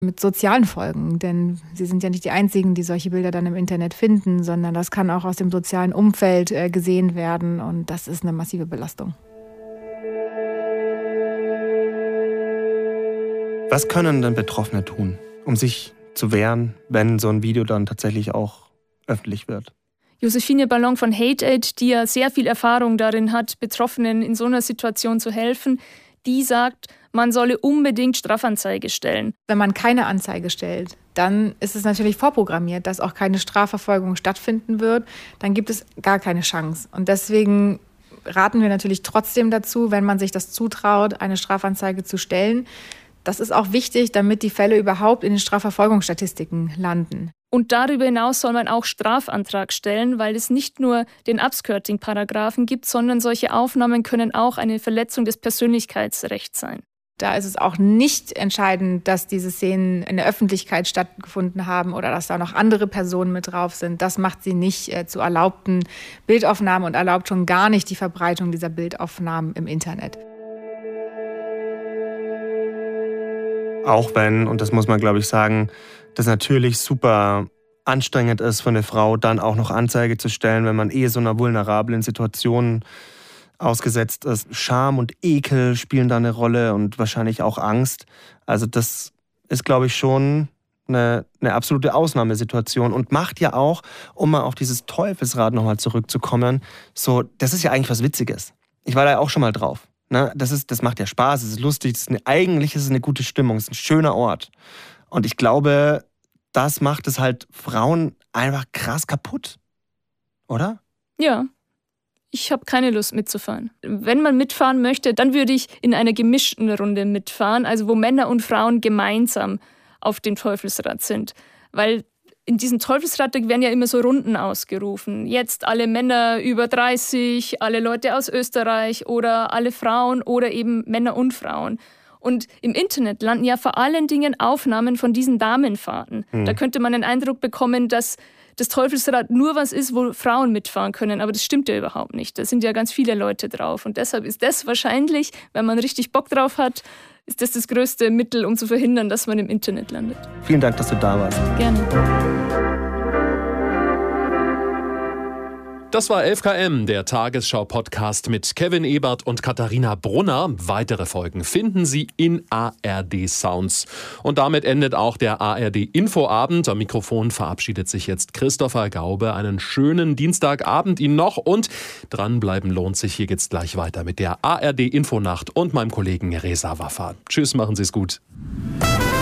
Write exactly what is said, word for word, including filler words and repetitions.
Mit sozialen Folgen, denn sie sind ja nicht die Einzigen, die solche Bilder dann im Internet finden, sondern das kann auch aus dem sozialen Umfeld äh, gesehen werden und das ist eine massive Belastung. Was können denn Betroffene tun, um sich zu wehren, wenn so ein Video dann tatsächlich auch öffentlich wird? Josephine Ballon von HateAid, die ja sehr viel Erfahrung darin hat, Betroffenen in so einer Situation zu helfen, die sagt, man solle unbedingt Strafanzeige stellen. Wenn man keine Anzeige stellt, dann ist es natürlich vorprogrammiert, dass auch keine Strafverfolgung stattfinden wird. Dann gibt es gar keine Chance. Und deswegen raten wir natürlich trotzdem dazu, wenn man sich das zutraut, eine Strafanzeige zu stellen. Das ist auch wichtig, damit die Fälle überhaupt in den Strafverfolgungsstatistiken landen. Und darüber hinaus soll man auch Strafantrag stellen, weil es nicht nur den Upskirting-Paragraphen gibt, sondern solche Aufnahmen können auch eine Verletzung des Persönlichkeitsrechts sein. Da ist es auch nicht entscheidend, dass diese Szenen in der Öffentlichkeit stattgefunden haben oder dass da noch andere Personen mit drauf sind. Das macht sie nicht äh, zu erlaubten Bildaufnahmen und erlaubt schon gar nicht die Verbreitung dieser Bildaufnahmen im Internet. Auch wenn, und das muss man glaube ich sagen, das natürlich super anstrengend ist für eine Frau, dann auch noch Anzeige zu stellen, wenn man eh so einer vulnerablen Situation ausgesetzt ist. Scham und Ekel spielen da eine Rolle und wahrscheinlich auch Angst. Also das ist, glaube ich, schon eine, eine absolute Ausnahmesituation und macht ja auch, um mal auf dieses Teufelsrad nochmal zurückzukommen, so, das ist ja eigentlich was Witziges. Ich war da auch schon mal drauf. Ne? Das, ist, das macht ja Spaß, es ist lustig, das ist eine, eigentlich ist es eine gute Stimmung, es ist ein schöner Ort. Und ich glaube, das macht es halt Frauen einfach krass kaputt. Oder? Ja. Ich habe keine Lust mitzufahren. Wenn man mitfahren möchte, dann würde ich in einer gemischten Runde mitfahren, also wo Männer und Frauen gemeinsam auf dem Teufelsrad sind. Weil in diesem Teufelsrad werden ja immer so Runden ausgerufen. Jetzt alle Männer über dreißig, alle Leute aus Österreich oder alle Frauen oder eben Männer und Frauen. Und im Internet landen ja vor allen Dingen Aufnahmen von diesen Damenfahrten. Hm. Da könnte man den Eindruck bekommen, dass das Teufelsrad nur was ist, wo Frauen mitfahren können. Aber das stimmt ja überhaupt nicht. Da sind ja ganz viele Leute drauf. Und deshalb ist das wahrscheinlich, wenn man richtig Bock drauf hat, ist das das größte Mittel, um zu verhindern, dass man im Internet landet. Vielen Dank, dass du da warst. Gerne. Das war elf K M, der Tagesschau-Podcast mit Kevin Ebert und Katharina Brunner. Weitere Folgen finden Sie in A R D Sounds. Und damit endet auch der A R D Infoabend. Am Mikrofon verabschiedet sich jetzt Christopher Gaube. Einen schönen Dienstagabend Ihnen noch und dranbleiben lohnt sich. Hier geht's gleich weiter mit der A R D Infonacht und meinem Kollegen Reza Waffa. Tschüss, machen Sie es gut.